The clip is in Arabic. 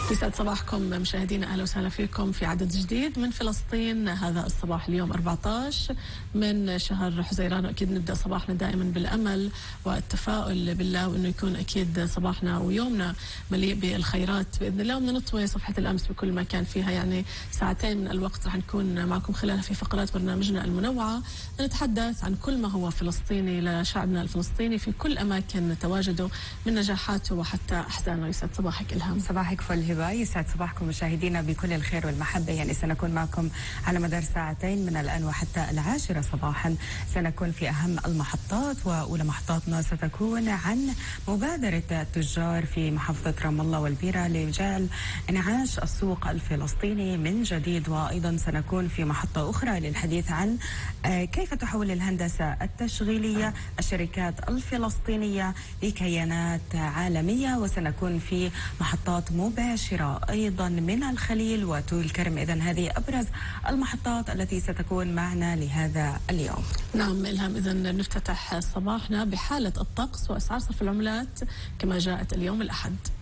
يسعد صباحكم مشاهدينا، اهلا وسهلا فيكم في عدد جديد من فلسطين. هذا الصباح اليوم 14 من شهر حزيران، واكيد نبدا صباحنا دائما بالامل والتفاؤل بالله، وانه يكون اكيد صباحنا ويومنا مليء بالخيرات باذن الله. ومن نطوي صفحه الامس بكل ما كان فيها، يعني ساعتين من الوقت راح نكون معكم خلالها في فقرات برنامجنا المنوعه، نتحدث عن كل ما هو فلسطيني لشعبنا الفلسطيني في كل اماكن تواجده من نجاحاته وحتى احزانه. يسعد صباحك الهام. صباحك فل هبه، يسعد صباحكم مشاهدينا بكل الخير والمحبه. يعني سنكون معكم على مدار ساعتين من الان وحتى 10 صباحا. سنكون في اهم المحطات، واولى محطاتنا ستكون عن مبادره التجار في محافظه رام الله والبيره لجعل انعاش السوق الفلسطيني من جديد، وايضا سنكون في محطه اخرى للحديث عن كيف تحول الهندسه التشغيليه الشركات الفلسطينيه لكيانات عالميه، وسنكون في محطات مباشرة أيضا من الخليل وطول كرم. إذن هذه أبرز المحطات التي ستكون معنا لهذا اليوم. نعم إلهام، إذن نفتتح صباحنا بحالة الطقس وأسعار صرف العملات كما جاءت اليوم الأحد.